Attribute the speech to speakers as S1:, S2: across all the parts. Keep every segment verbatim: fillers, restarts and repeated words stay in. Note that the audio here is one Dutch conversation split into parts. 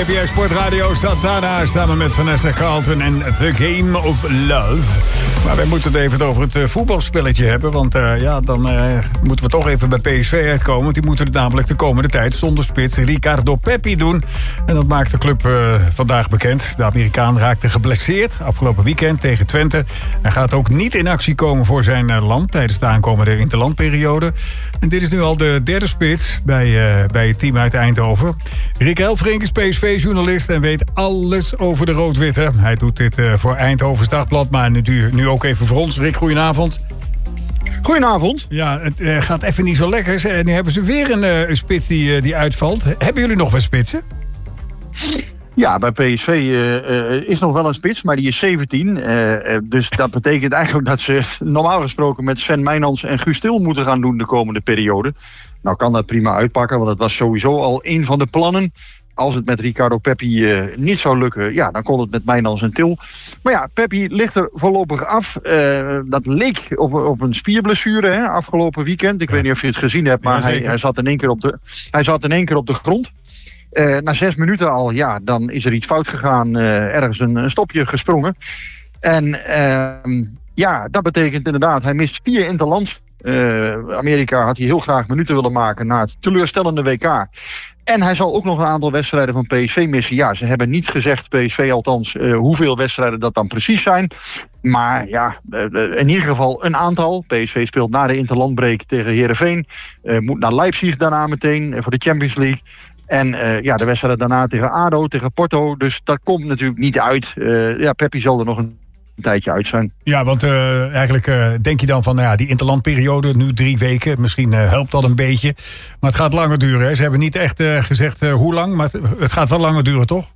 S1: P S Sportradio Santana samen met Vanessa Carlton en The Game of Love. Maar wij moeten het even over het uh, voetbalspelletje hebben. Want uh, ja, dan uh, moeten we toch even bij P S V uitkomen. Want die moeten het namelijk de komende tijd zonder spits Ricardo Pepi doen. En dat maakt de club uh, vandaag bekend. De Amerikaan raakte geblesseerd afgelopen weekend tegen Twente. Hij gaat ook niet in actie komen voor zijn uh, land tijdens de aankomende interlandperiode. En dit is nu al de derde spits bij, uh, bij het team uit Eindhoven. Rick Elfrink is P S V-journalist en weet alles over de rood-witte. Hij doet dit uh, voor Eindhovens Dagblad, maar nu, nu ook even voor ons. Rick, goedenavond.
S2: Goedenavond.
S1: Ja, het uh, gaat even niet zo lekker. En nu hebben ze weer een, uh, een spits die, uh, die uitvalt. Hebben jullie nog wel spitsen?
S2: Ja, bij P S V uh, uh, is nog wel een spits, maar die is zeventien. Uh, uh, dus dat betekent eigenlijk dat ze normaal gesproken met Sven Meijnans en Guus Til moeten gaan doen de komende periode. Nou kan dat prima uitpakken, want dat was sowieso al een van de plannen. Als het met Ricardo Pepi uh, niet zou lukken, ja, dan kon het met Meijnans en Til. Maar ja, Pepi ligt er voorlopig af. Uh, dat leek op, op een spierblessure hè, afgelopen weekend. Ik ja. weet niet of je het gezien hebt, maar ja, hij, hij, zat in één keer op de, hij zat in één keer op de grond. Uh, na zes minuten al, ja, dan is er iets fout gegaan. Uh, ergens een, een stopje gesprongen. En uh, ja, dat betekent inderdaad, hij mist vier interlands. Uh, Amerika had hij heel graag minuten willen maken na het teleurstellende W K. En hij zal ook nog een aantal wedstrijden van P S V missen. Ja, ze hebben niet gezegd, P S V althans, uh, hoeveel wedstrijden dat dan precies zijn. Maar ja, uh, in ieder geval een aantal. P S V speelt na de interlandbreak tegen Heerenveen. Uh, moet naar Leipzig daarna meteen uh, voor de Champions League. En uh, ja, de wedstrijden daarna tegen A D O, tegen Porto. Dus dat komt natuurlijk niet uit. Uh, ja, Pepi zal er nog een een tijdje uit zijn.
S1: Ja, want uh, eigenlijk uh, denk je dan van nou ja, die interlandperiode, nu drie weken. Misschien uh, helpt dat een beetje. Maar het gaat langer duren. Hè? Ze hebben niet echt uh, gezegd uh, hoe lang, maar het, het gaat wel langer duren, toch?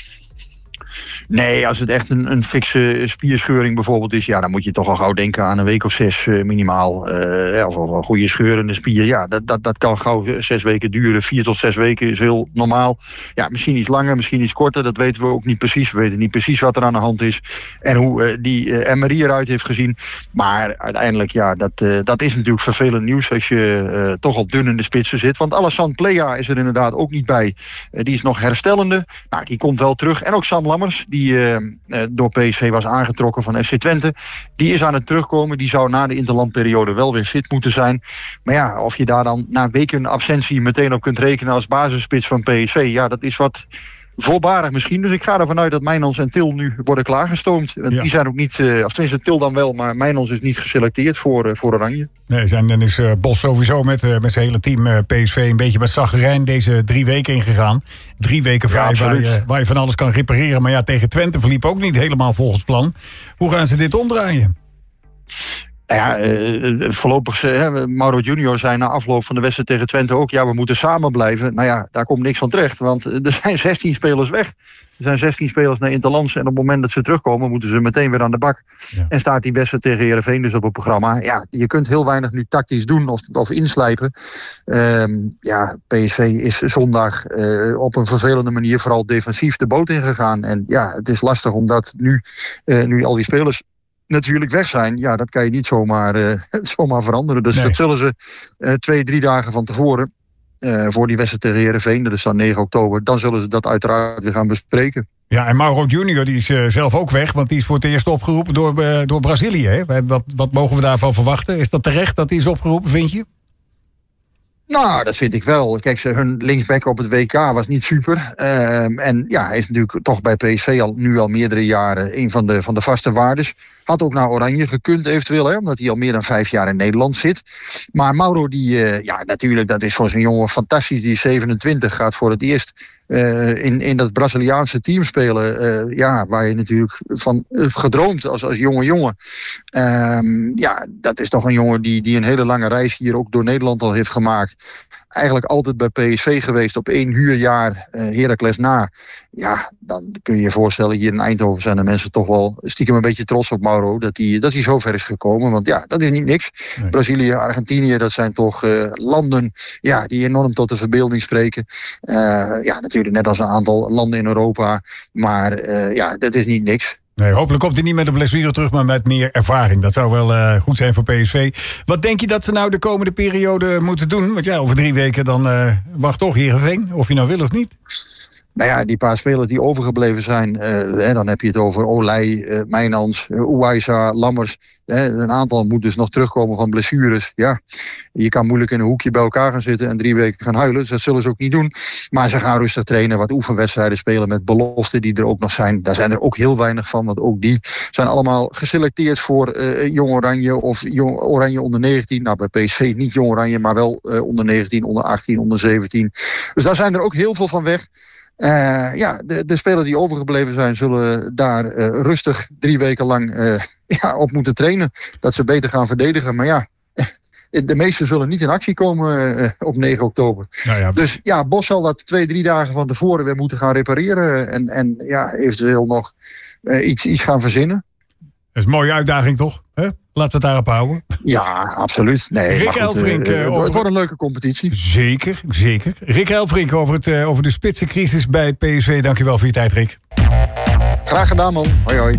S2: Nee, als het echt een, een fikse spierscheuring bijvoorbeeld is, ja, dan moet je toch al gauw denken aan een week of zes uh, minimaal. Uh, ja, of, of een goede scheurende spier. Ja, dat, dat, dat kan gauw zes weken duren. Vier tot zes weken is heel normaal. Ja, misschien iets langer, misschien iets korter. Dat weten we ook niet precies. We weten niet precies wat er aan de hand is. En hoe uh, die uh, M R I eruit heeft gezien. Maar uiteindelijk, ja, dat, uh, dat is natuurlijk vervelend nieuws als je uh, toch al dun in de spitsen zit. Want Alassane Plea is er inderdaad ook niet bij. Uh, die is nog herstellende. Nou, die komt wel terug. En ook Sam Lammers, die uh, door P S V was aangetrokken van F C Twente. Die is aan het terugkomen. Die zou na de interlandperiode wel weer fit moeten zijn. Maar ja, of je daar dan na weken absentie meteen op kunt rekenen als basisspits van P S V. Ja, dat is wat voorbarig misschien. Dus ik ga ervan uit dat Meijnans en Til nu worden klaargestoomd. Ja. Die zijn ook niet, uh, of tenminste Til dan wel, maar Meijnans is niet geselecteerd voor, uh, voor Oranje.
S1: Nee, zijn, dan is uh, Bos sowieso met, uh, met zijn hele team uh, P S V een beetje met zagrijn deze drie weken ingegaan. Drie weken vrij ja, waar, je, waar je van alles kan repareren. Maar ja, tegen Twente verliep ook niet helemaal volgens plan. Hoe gaan ze dit omdraaien?
S2: Ja, uh, voorlopig, uh, Mauro Junior zei na afloop van de wedstrijd tegen Twente ook, ja, we moeten samen blijven. Nou ja, daar komt niks van terecht, want er zijn zestien spelers weg. Er zijn zestien spelers naar Interlands en op het moment dat ze terugkomen moeten ze meteen weer aan de bak. Ja. En staat die wedstrijd tegen Heerenveen dus op het programma. Ja, je kunt heel weinig nu tactisch doen of, of inslijpen. Um, ja, P S V is zondag uh, op een vervelende manier vooral defensief de boot ingegaan. En ja, het is lastig omdat nu, uh, nu al die spelers natuurlijk weg zijn. Ja, dat kan je niet zomaar, uh, zomaar veranderen. Dus nee. Dat zullen ze uh, twee, drie dagen van tevoren, uh, voor die wedstrijd tegen Heerenveen, dat is dan negen oktober, dan zullen ze dat uiteraard weer gaan bespreken.
S1: Ja, en Mauro Junior die is uh, zelf ook weg, want die is voor het eerst opgeroepen door, uh, door Brazilië. Hè? Wat, wat mogen we daarvan verwachten? Is dat terecht dat hij is opgeroepen, vind je?
S2: Nou, dat vind ik wel. Kijk, hun linksback op het W K was niet super. Um, en ja, hij is natuurlijk toch bij P S V al, nu al meerdere jaren een van de, van de vaste waardes. Had ook naar Oranje gekund eventueel, hè, omdat hij al meer dan vijf jaar in Nederland zit. Maar Mauro, die, uh, ja, natuurlijk, dat is voor zo'n jongen fantastisch. Die is zevenentwintig, gaat voor het eerst uh, in, in dat Braziliaanse team spelen. Uh, ja, waar je natuurlijk van uh, gedroomd als, als jonge jongen. Um, ja, dat is toch een jongen die, die een hele lange reis hier ook door Nederland al heeft gemaakt. Eigenlijk altijd bij P S V geweest op één huurjaar, uh, Heracles na. Ja, dan kun je je voorstellen, hier in Eindhoven zijn de mensen toch wel stiekem een beetje trots op Mauro. Dat hij, dat hij zo ver is gekomen, want ja, dat is niet niks. Nee. Brazilië, Argentinië, dat zijn toch uh, landen ja, die enorm tot de verbeelding spreken. Uh, ja, natuurlijk net als een aantal landen in Europa. Maar uh, ja, dat is niet niks.
S1: Nee, hopelijk komt hij niet met een blessure terug, maar met meer ervaring. Dat zou wel uh, goed zijn voor P S V. Wat denk je dat ze nou de komende periode moeten doen? Want ja, over drie weken dan uh, wacht toch Heerenveen, of je nou wil of niet.
S2: Nou ja, die paar spelers die overgebleven zijn, uh, dan heb je het over Olij, uh, Mijnans, uh, Ouaissa, Lammers. Uh, een aantal moet dus nog terugkomen van blessures. Ja, je kan moeilijk in een hoekje bij elkaar gaan zitten en drie weken gaan huilen. Dus dat zullen ze ook niet doen. Maar ze gaan rustig trainen, wat oefenwedstrijden spelen met beloften die er ook nog zijn. Daar zijn er ook heel weinig van, want ook die zijn allemaal geselecteerd voor uh, Jong Oranje of Jong Oranje onder negentien. Nou, bij P S V niet Jong Oranje, maar wel uh, onder negentien, onder achttien, onder zeventien. Dus daar zijn er ook heel veel van weg. Uh, ja, de, de spelers die overgebleven zijn, zullen daar uh, rustig drie weken lang uh, ja, op moeten trainen. Dat ze beter gaan verdedigen. Maar ja, de meesten zullen niet in actie komen uh, op negen oktober. Nou ja. Dus ja, Bos zal dat twee, drie dagen van tevoren weer moeten gaan repareren. En, en ja, eventueel nog uh, iets, iets gaan verzinnen.
S1: Dat is een mooie uitdaging, toch? He? Laten we het daarop houden.
S2: Ja, absoluut. Nee,
S1: Rick
S2: goed,
S1: Elfrink.
S2: Uh,
S1: over...
S2: Het wordt een leuke competitie.
S1: Zeker, zeker. Rick Elfrink over, het, uh, over de spitsencrisis bij P S V. Dankjewel voor je tijd, Rick.
S2: Graag gedaan, man. Hoi, hoi.